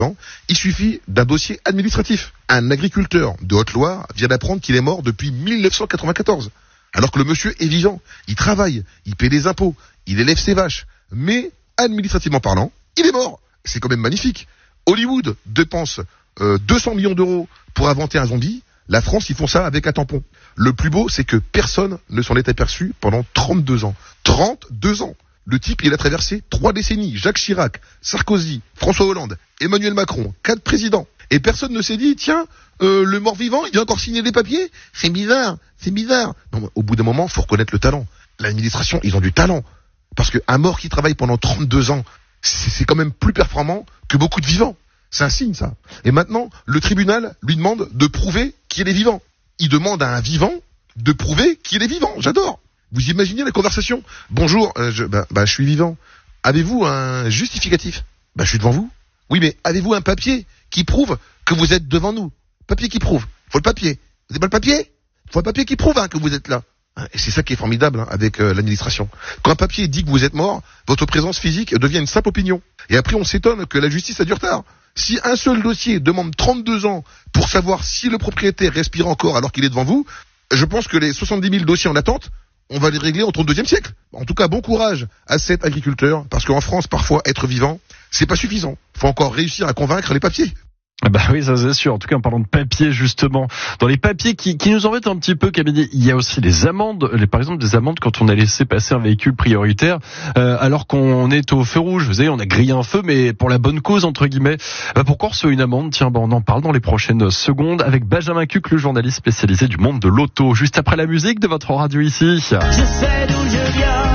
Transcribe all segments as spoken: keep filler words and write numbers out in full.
Il suffit d'un dossier administratif. Un agriculteur de Haute-Loire vient d'apprendre qu'il est mort depuis dix-neuf cent quatre-vingt-quatorze. Alors que le monsieur est vivant, il travaille, il paie des impôts, il élève ses vaches. Mais, administrativement parlant, il est mort. C'est quand même magnifique. Hollywood dépense euh, deux cents millions d'euros pour inventer un zombie. La France, ils font ça avec un tampon. Le plus beau, c'est que personne ne s'en est aperçu pendant trente-deux ans. trente-deux ans. Le type, il a traversé trois décennies. Jacques Chirac, Sarkozy, François Hollande, Emmanuel Macron, quatre présidents. Et personne ne s'est dit, tiens, euh, le mort-vivant, il vient encore signer des papiers. C'est bizarre, c'est bizarre. Non, mais au bout d'un moment, faut reconnaître le talent. L'administration, ils ont du talent. Parce qu'un mort qui travaille pendant trente-deux ans, c'est, c'est quand même plus performant que beaucoup de vivants. C'est un signe, ça. Et maintenant, le tribunal lui demande de prouver qu'il est vivant. Il demande à un vivant de prouver qu'il est vivant. J'adore. Vous imaginez la conversation ? Bonjour, euh, je, bah, bah, je suis vivant. Avez-vous un justificatif ? Bah, je suis devant vous. Oui, mais avez-vous un papier qui prouve que vous êtes devant nous ? Papier qui prouve. Faut le papier. Vous avez pas le papier ? Faut un papier qui prouve hein, que vous êtes là. Et c'est ça qui est formidable hein, avec euh, l'administration. Quand un papier dit que vous êtes mort, votre présence physique devient une simple opinion. Et après, on s'étonne que la justice a du retard. Si un seul dossier demande trente-deux ans pour savoir si le propriétaire respire encore alors qu'il est devant vous, je pense que les soixante-dix mille dossiers en attente, on va les régler au trente-deuxième siècle. En tout cas, bon courage à cet agriculteur, parce qu'en France, parfois, être vivant, c'est pas suffisant. Faut encore réussir à convaincre les papiers. Ah bah oui, ça c'est sûr. En tout cas, en parlant de papier, justement, dans les papiers qui, qui nous embêtent un petit peu, Camille, il y a aussi les amendes. Les, par exemple, des amendes quand on a laissé passer un véhicule prioritaire, euh, alors qu'on est au feu rouge. Vous savez, on a grillé un feu, mais pour la bonne cause, entre guillemets. Bah pourquoi on reçoit une amende ? Tiens, bah on en parle dans les prochaines secondes avec Benjamin Cuc, le journaliste spécialisé du monde de l'auto. Juste après la musique de votre radio ici. Je sais d'où je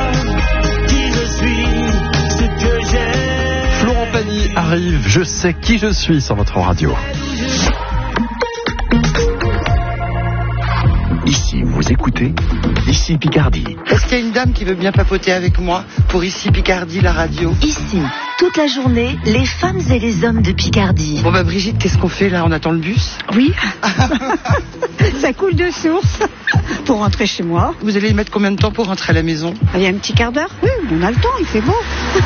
viens, qui je suis, ce que j'aime. Florent Pagny arrive, je sais qui je suis sur votre radio. Ici, vous écoutez Ici Picardie. Est-ce qu'il y a une dame qui veut bien papoter avec moi pour Ici Picardie, la radio ? Ici, toute la journée, les femmes et les hommes de Picardie. Bon bah Brigitte, qu'est-ce qu'on fait là ? On attend le bus ? Oui, ça coule de source pour rentrer chez moi. Vous allez y mettre combien de temps pour rentrer à la maison ? Il y a un petit quart d'heure. Oui, on a le temps, il fait beau.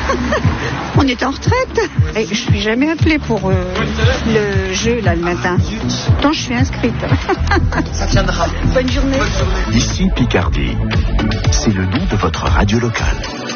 On est en retraite. Et je suis jamais appelée pour euh, le jeu là le matin. Pourtant, je suis inscrite. Ça viendra. Bonne journée. Ici Picardie. C'est le nom de votre radio locale.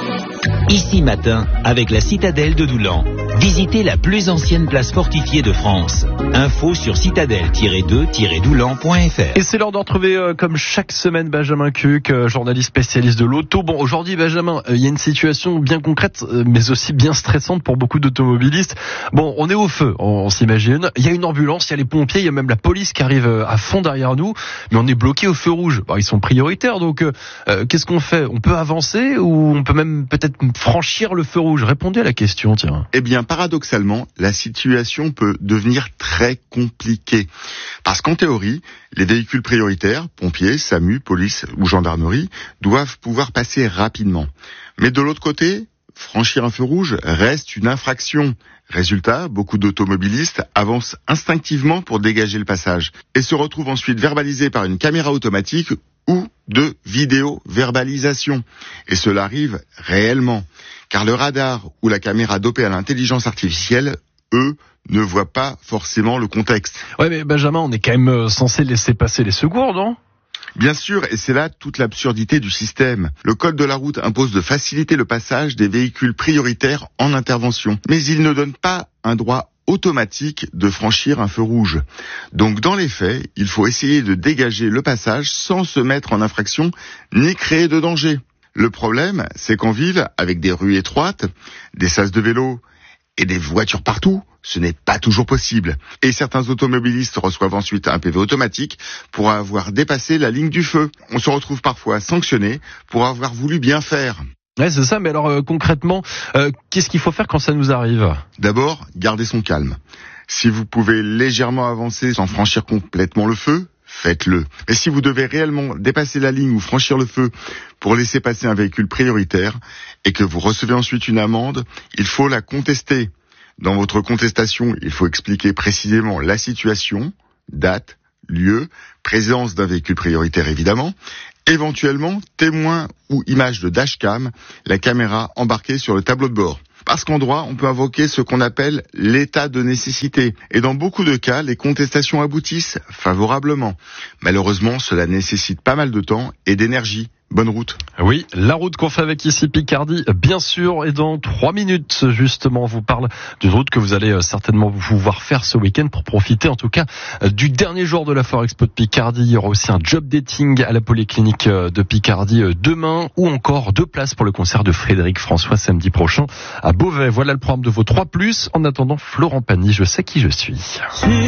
Ici matin, avec la citadelle de Doulan. Visitez la plus ancienne place fortifiée de France. Info sur citadelle tiret deux tiret doulan point f r. Et c'est l'heure de retrouver, euh, comme chaque semaine, Benjamin Cuc, euh, journaliste spécialiste de l'auto. Bon, aujourd'hui, Benjamin, il euh, y a une situation bien concrète, euh, mais aussi bien stressante pour beaucoup d'automobilistes. Bon, on est au feu, on, on s'imagine. Il y a une ambulance, il y a les pompiers, il y a même la police qui arrive euh, à fond derrière nous, mais on est bloqué au feu rouge. Bon, ils sont prioritaires, donc euh, euh, qu'est-ce qu'on fait ? On peut avancer ou on peut même peut-être franchir le feu rouge ? Répondez à la question, tiens. Eh bien, paradoxalement, la situation peut devenir très compliquée. Parce qu'en théorie, les véhicules prioritaires, pompiers, SAMU, police ou gendarmerie, doivent pouvoir passer rapidement. Mais de l'autre côté, franchir un feu rouge reste une infraction. Résultat, beaucoup d'automobilistes avancent instinctivement pour dégager le passage et se retrouvent ensuite verbalisés par une caméra automatique ou de vidéo-verbalisation. Et cela arrive réellement, car le radar ou la caméra dopée à l'intelligence artificielle, eux, ne voient pas forcément le contexte. Ouais, mais Benjamin, on est quand même censé laisser passer les secours, non ? Bien sûr, et c'est là toute l'absurdité du système. Le code de la route impose de faciliter le passage des véhicules prioritaires en intervention, mais il ne donne pas un droit automatique de franchir un feu rouge. Donc dans les faits, il faut essayer de dégager le passage sans se mettre en infraction ni créer de danger. Le problème, c'est qu'en ville, avec des rues étroites, des sas de vélo et des voitures partout, ce n'est pas toujours possible. Et certains automobilistes reçoivent ensuite un P V automatique pour avoir dépassé la ligne du feu. On se retrouve parfois sanctionné pour avoir voulu bien faire. Ouais, c'est ça, mais alors euh, concrètement, euh, qu'est-ce qu'il faut faire quand ça nous arrive ? D'abord, gardez son calme. Si vous pouvez légèrement avancer sans franchir complètement le feu, faites-le. Mais si vous devez réellement dépasser la ligne ou franchir le feu pour laisser passer un véhicule prioritaire et que vous recevez ensuite une amende, il faut la contester. Dans votre contestation, il faut expliquer précisément la situation, date, lieu, présence d'un véhicule prioritaire évidemment, éventuellement témoin ou image de dashcam, la caméra embarquée sur le tableau de bord. Parce qu'en droit, on peut invoquer ce qu'on appelle l'état de nécessité. Et dans beaucoup de cas, les contestations aboutissent favorablement. Malheureusement, cela nécessite pas mal de temps et d'énergie. Bonne route. Oui, la route qu'on fait avec ici Picardie, bien sûr, et dans trois minutes, justement, on vous parle d'une route que vous allez certainement pouvoir faire ce week-end pour profiter, en tout cas, du dernier jour de la Foire Expo de Picardie. Il y aura aussi un job dating à la Polyclinique de Picardie demain, ou encore deux places pour le concert de Frédéric François samedi prochain à Beauvais. Voilà le programme de vos trois plus. En attendant, Florent Pagny, je sais qui je suis.